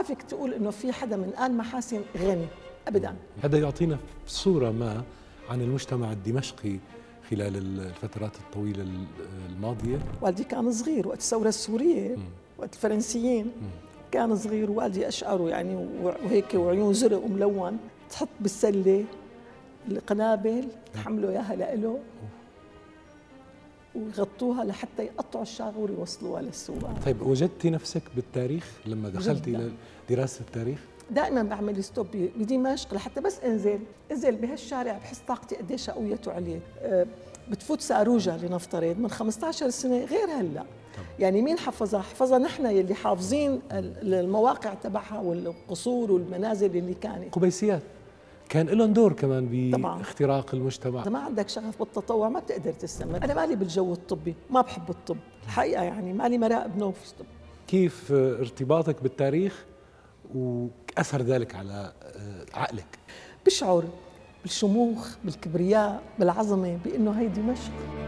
ما فيك تقول إنه في حدا من آل محاسن غني أبداً. هذا يعطينا صورة ما عن المجتمع الدمشقي خلال الفترات الطويلة الماضية. والدي كان صغير وقت الثورة السورية، وقت الفرنسيين كان صغير، والدي أشعره يعني وهيك وعيون زرق وملون، تحط بالسلة القنابل تحملوا إياها لإله ويغطوها لحتى يقطعوا الشاغور ويوصلوها للسواق. طيب وجدتي نفسك بالتاريخ لما دخلتي إلى دراسة التاريخ؟ دائما بعمل ستوب بدمشق لحتى بس انزل بهالشارع بحس طاقتي قديش قويته عليه. بتفوت ساروجة لنفترض من 15 سنة غير هلا. يعني مين حفظها نحن يلي حافظين المواقع تبعها والقصور والمنازل اللي كانت. قبيسيات كان لهم دور كمان باختراق المجتمع. إذا ما عندك شغف بالتطوع ما بتقدر تستمر. أنا مالي بالجو الطبي، ما بحب الطب الحقيقة، يعني مالي مراء بنوف طب. كيف ارتباطك بالتاريخ وأثر ذلك على عقلك؟ بشعر بالشموخ، بالكبرياء، بالعظمة، بأنه هي دمشق.